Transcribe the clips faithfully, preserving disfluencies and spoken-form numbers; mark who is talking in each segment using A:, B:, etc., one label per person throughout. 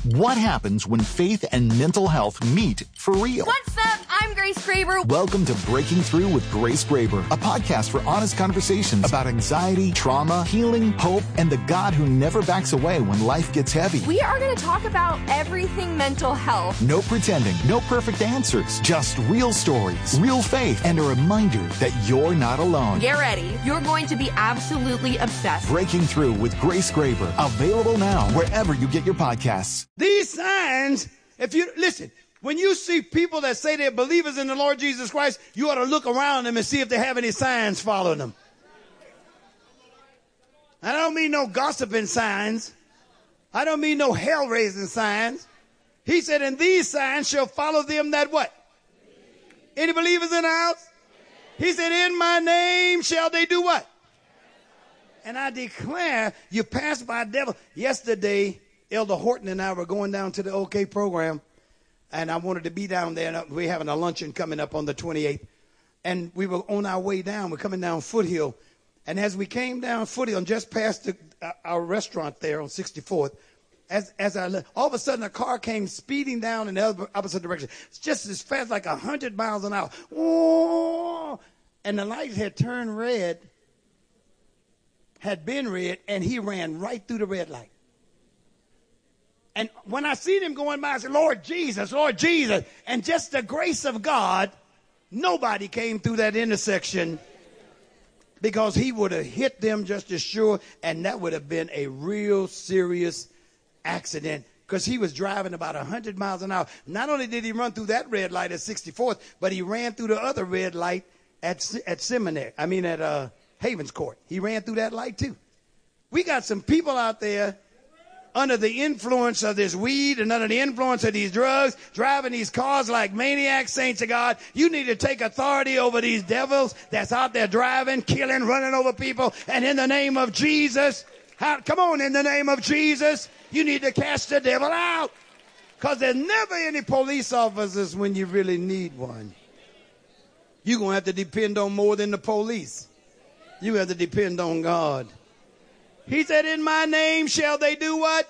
A: What happens when faith and mental health meet for real?
B: What's up? I'm Grace Graber.
A: Welcome to Breaking Through with Grace Graber, a podcast for honest conversations about anxiety, trauma, healing, hope, and the God who never backs away when life gets heavy.
B: We are going to talk about everything mental health.
A: No pretending, no perfect answers, just real stories, real faith, and a reminder that you're not alone.
B: Get ready. You're going to be absolutely obsessed.
A: Breaking Through with Grace Graber, available now wherever you get your podcasts.
C: These signs, if you listen, when you see people that say they're believers in the Lord Jesus Christ, you ought to look around them and see if they have any signs following them. I don't mean no gossiping signs. I don't mean no hell-raising signs. He said, and these signs shall follow them that what? Any believers in the house? He said, in my name shall they do what? And I declare you pass by devil. Yesterday, Elder Horton and I were going down to the OK program, and I wanted to be down there. And we're having a luncheon coming up on the twenty-eighth. And we were on our way down. We're coming down Foothill. And as we came down Foothill and just past the, uh, our restaurant there on sixty-fourth, as as I looked, all of a sudden a car came speeding down in the other, opposite direction. It's just as fast, like one hundred miles an hour. Whoa! And the light had turned red, had been red, and he ran right through the red light. And when I seen him going by, I said, Lord Jesus, Lord Jesus. And just the grace of God, nobody came through that intersection because he would have hit them just as sure, and that would have been a real serious accident because he was driving about one hundred miles an hour. Not only did he run through that red light at sixty-fourth, but he ran through the other red light at at Seminary. I mean, at uh, Havens Court. He ran through that light, too. We got some people out there under the influence of this weed and under the influence of these drugs, driving these cars like maniacs, saints of God. You need to take authority over these devils that's out there driving, killing, running over people. And in the name of Jesus, how, come on, in the name of Jesus, you need to cast the devil out. Because there's never any police officers when you really need one. You're going to have to depend on more than the police. You have to depend on God. He said, in my name shall they do what?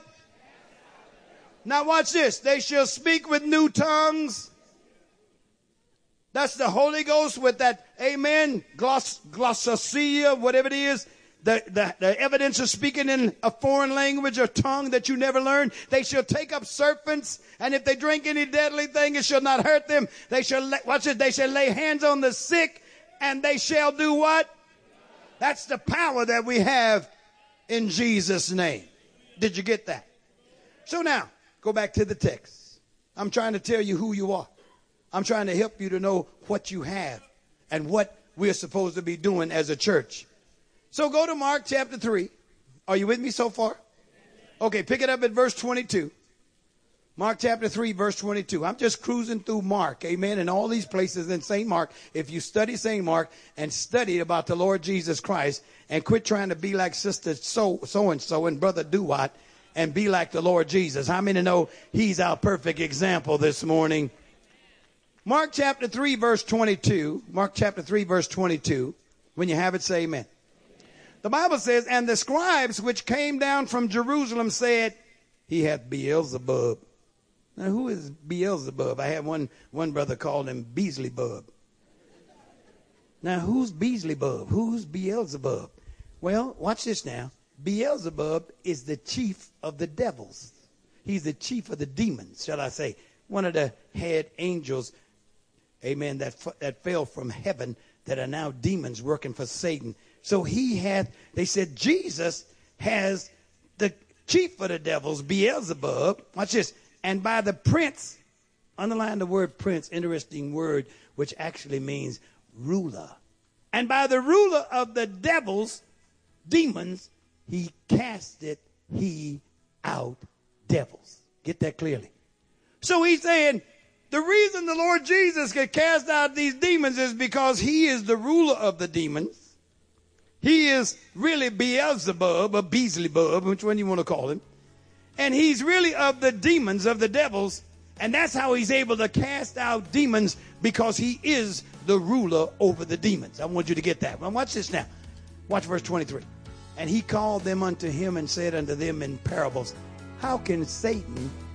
C: Now watch this. They shall speak with new tongues. That's the Holy Ghost with that, amen, gloss, glossosia, whatever it is. The, the, the evidence of speaking in a foreign language or tongue that you never learned. They shall take up serpents, and if they drink any deadly thing, it shall not hurt them. They shall, lay, watch it, they shall lay hands on the sick, and they shall do what? That's the power that we have in Jesus' name. Did you get that? So now, go back to the text. I'm trying to tell you who you are. I'm trying to help you to know what you have and what we're supposed to be doing as a church. So go to Mark chapter three. Are you with me so far? Okay, pick it up at verse twenty-two. Mark chapter three, verse twenty-two. I'm just cruising through Mark, amen, and all these places in Saint Mark. If you study Saint Mark and study about the Lord Jesus Christ and quit trying to be like sister so, so-and-so and brother Duwat and be like the Lord Jesus. How many know he's our perfect example this morning? Mark chapter three, verse twenty-two. Mark chapter three, verse twenty-two. When you have it, say amen. The Bible says, and the scribes which came down from Jerusalem said, he hath Beelzebub. Now, who is Beelzebub? I had one, one brother called him Beasley-bub. Now, who's Beasley-bub? Who's Beelzebub? Well, watch this now. Beelzebub is the chief of the devils. He's the chief of the demons, shall I say. One of the head angels, amen, that, that fell from heaven that are now demons working for Satan. So he had, they said, Jesus has the chief of the devils, Beelzebub. Watch this. And by the prince, underline the word prince, interesting word, which actually means ruler. And by the ruler of the devils, demons, he casted he out devils. Get that clearly. So he's saying the reason the Lord Jesus could cast out these demons is because he is the ruler of the demons. He is really Beelzebub or Beasley-bub, which one you want to call him. And he's really of the demons, of the devils. And that's how he's able to cast out demons, because he is the ruler over the demons. I want you to get that. Now watch this now. Watch verse twenty-three. And he called them unto him and said unto them in parables, how can Satan